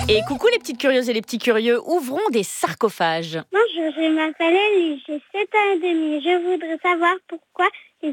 Et coucou les petites curieuses et les petits curieux, ouvrons des sarcophages. Bonjour, je m'appelle Ellie, j'ai 7 ans et demi. Je voudrais savoir pourquoi les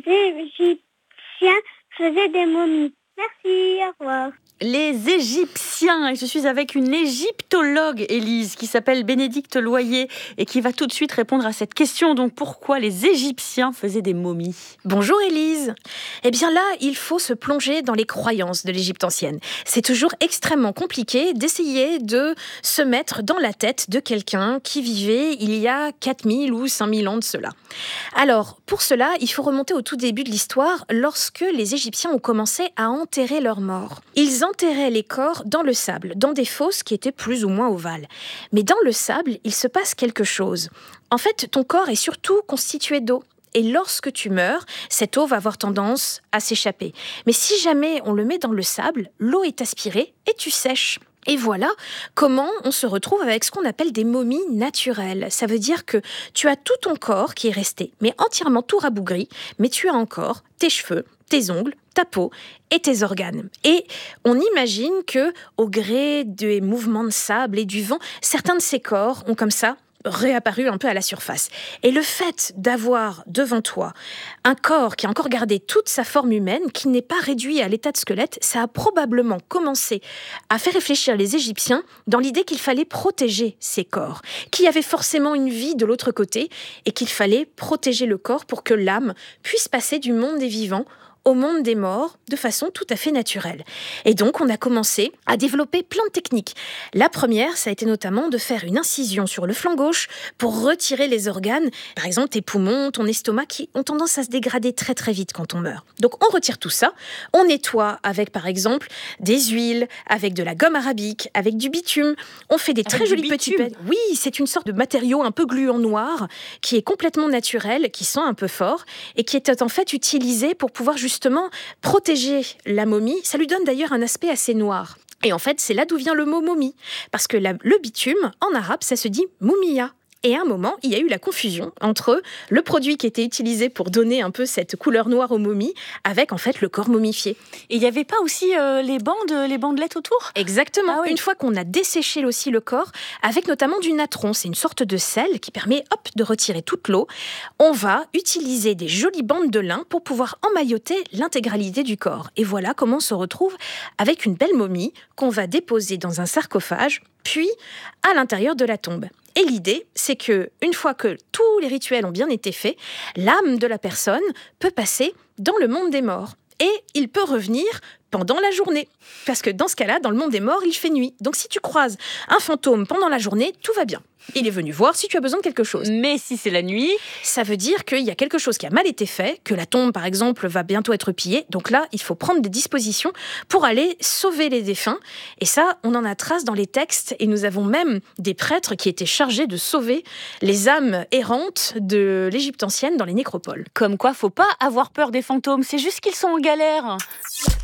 Égyptiens faisaient des momies. Merci, au revoir. Les Égyptiens, et je suis avec une égyptologue, Élise, qui s'appelle Bénédicte Loyer et qui va tout de suite répondre à cette question. Donc pourquoi les Égyptiens faisaient des momies ? Bonjour Élise. Eh bien là, il faut se plonger dans les croyances de l'Égypte ancienne. C'est toujours extrêmement compliqué d'essayer de se mettre dans la tête de quelqu'un qui vivait il y a 4000 ou 5000 ans de cela. Alors, pour cela, il faut remonter au tout début de l'histoire, lorsque les Égyptiens ont commencé à enterrer leurs morts. Ils enterraient les corps dans le sable, dans des fosses qui étaient plus ou moins ovales. Mais dans le sable, il se passe quelque chose. En fait, ton corps est surtout constitué d'eau. Et lorsque tu meurs, cette eau va avoir tendance à s'échapper. Mais si jamais on le met dans le sable, l'eau est aspirée et tu sèches. Et voilà comment on se retrouve avec ce qu'on appelle des momies naturelles. Ça veut dire que tu as tout ton corps qui est resté, mais entièrement tout rabougri, mais tu as encore tes cheveux, tes ongles, ta peau et tes organes. Et on imagine que, au gré des mouvements de sable et du vent, certains de ces corps ont comme ça réapparu un peu à la surface. Et le fait d'avoir devant toi un corps qui a encore gardé toute sa forme humaine, qui n'est pas réduit à l'état de squelette, ça a probablement commencé à faire réfléchir les Égyptiens dans l'idée qu'il fallait protéger ces corps, qu'il y avait forcément une vie de l'autre côté et qu'il fallait protéger le corps pour que l'âme puisse passer du monde des vivants au monde des morts de façon tout à fait naturelle. Et donc, on a commencé à développer plein de techniques. La première, ça a été notamment de faire une incision sur le flanc gauche pour retirer les organes, par exemple tes poumons, ton estomac, qui ont tendance à se dégrader très très vite quand on meurt. Donc, on retire tout ça, on nettoie avec, par exemple, des huiles, avec de la gomme arabique, avec du bitume. On fait des très jolis petits pets. Oui, c'est une sorte de matériau un peu gluant noir qui est complètement naturel, qui sent un peu fort et qui est en fait utilisé pour pouvoir justement protéger la momie. Ça lui donne d'ailleurs un aspect assez noir. Et en fait, c'est là d'où vient le mot momie. Parce que le bitume, en arabe, ça se dit moumia. Et à un moment, il y a eu la confusion entre le produit qui était utilisé pour donner un peu cette couleur noire aux momies avec en fait le corps momifié. Et il n'y avait pas aussi les bandelettes autour ? Exactement. Ah oui. Une fois qu'on a desséché aussi le corps, avec notamment du natron, c'est une sorte de sel qui permet de retirer toute l'eau, on va utiliser des jolies bandes de lin pour pouvoir emmailloter l'intégralité du corps. Et voilà comment on se retrouve avec une belle momie qu'on va déposer dans un sarcophage, puis à l'intérieur de la tombe. Et l'idée, c'est que une fois que tous les rituels ont bien été faits, l'âme de la personne peut passer dans le monde des morts. Et il peut revenir pendant la journée. Parce que dans ce cas-là, dans le monde des morts, il fait nuit. Donc si tu croises un fantôme pendant la journée, tout va bien. Il est venu voir si tu as besoin de quelque chose. Mais si c'est la nuit, ça veut dire qu'il y a quelque chose qui a mal été fait, que la tombe, par exemple, va bientôt être pillée. Donc là, il faut prendre des dispositions pour aller sauver les défunts. Et ça, on en a trace dans les textes. Et nous avons même des prêtres qui étaient chargés de sauver les âmes errantes de l'Égypte ancienne dans les nécropoles. comme quoi, faut pas avoir peur des fantômes, c'est juste qu'ils sont en galère.